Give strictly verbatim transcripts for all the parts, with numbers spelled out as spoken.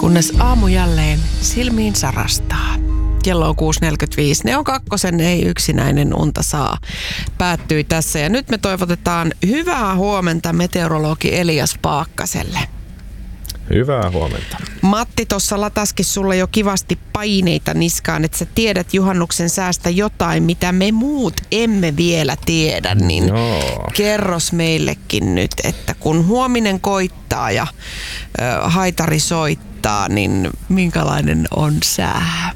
kunnes aamu jälleen silmiin sarastaa. Kello on kuusi neljäkymmentäviisi. Ne on kakkosen, ei yksinäinen unta saa. Päättyi tässä ja nyt me toivotetaan hyvää huomenta meteorologi Elias Paakkaselle. Hyvää huomenta. Matti tuossa lataskin sulle jo kivasti paineita niskaan, että sä tiedät juhannuksen säästä jotain, mitä me muut emme vielä tiedä, niin Joo. kerros meillekin nyt, että kun huominen koittaa ja ö, haitari soittaa, niin minkälainen on sää?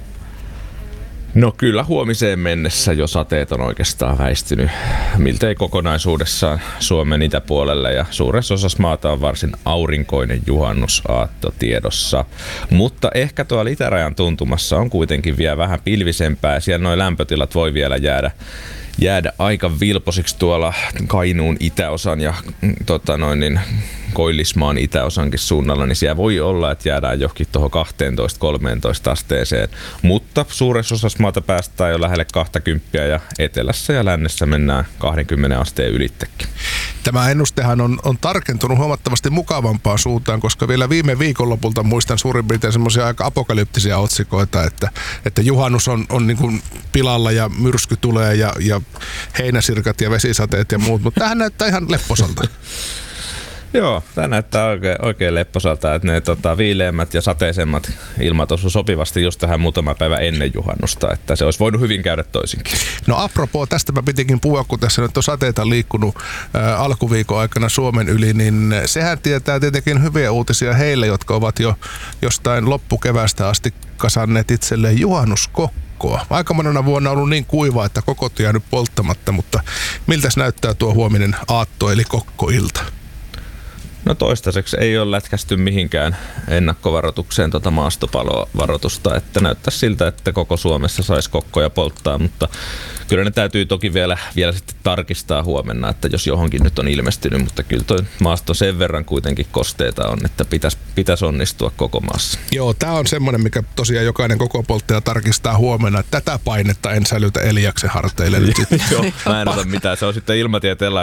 No kyllä huomiseen mennessä jo sateet on oikeastaan väistynyt miltei kokonaisuudessaan Suomen itäpuolelle ja suuressa osassa maata on varsin aurinkoinen juhannusaatto tiedossa. Mutta ehkä tuolla itärajan tuntumassa on kuitenkin vielä vähän pilvisempää ja siellä nuo lämpötilat voi vielä jäädä jäädä aika vilposiksi tuolla Kainuun itäosan ja tota noin, niin Koillismaan itäosankin suunnalla, niin siellä voi olla, että jäädään johonkin tuohon kaksitoista kolmetoista asteeseen, mutta suuressa osassa maata päästään jo lähelle kaksikymmentä ja etelässä ja lännessä mennään kaksikymmentä asteen ylittekin. Tämä ennustehan on, on tarkentunut huomattavasti mukavampaan suuntaan, koska vielä viime viikonlopulta muistan suurin piirtein semmoisia aika apokalyptisia otsikoita, että, että juhannus on, on niin kuin pilalla ja myrsky tulee ja, ja heinäsirkat ja vesisateet ja muut, mutta tämähän näyttää ihan lepposalta. Joo, tämä näyttää oikein, oikein lepposalta, että ne tota, viileämmät ja sateisemmat ilmat osu sopivasti just tähän muutama päivä ennen juhannusta, että se olisi voinut hyvin käydä toisinkin. No apropos, tästä mä pitikin puhua, kun tässä nyt on sateita liikkunut ä, alkuviikon aikana Suomen yli, niin sehän tietää tietenkin hyviä uutisia heille, jotka ovat jo jostain loppukevästä asti kasanneet itselleen juhannuskokkoa. Aika monena vuonna on ollut niin kuiva, että kokot jäänyt polttamatta, mutta miltäs näyttää tuo huominen aatto eli kokkoilta? No toistaiseksi ei ole lätkästy mihinkään ennakkovaroitukseen tuota maastopalovaroitusta, että näyttäisi siltä, että koko Suomessa saisi kokkoja polttaa, mutta kyllä ne täytyy toki vielä, vielä sitten tarkistaa huomenna, että jos johonkin nyt on ilmestynyt, mutta kyllä tuo maasto sen verran kuitenkin kosteita on, että pitäisi, pitäisi onnistua koko maassa. Joo, tämä on semmoinen, mikä tosiaan jokainen koko polttaja tarkistaa huomenna, että tätä painetta en sälytä Eliaksen harteille nyt sitten. Joo, mä en ota mitään, se on sitten ilmatieteen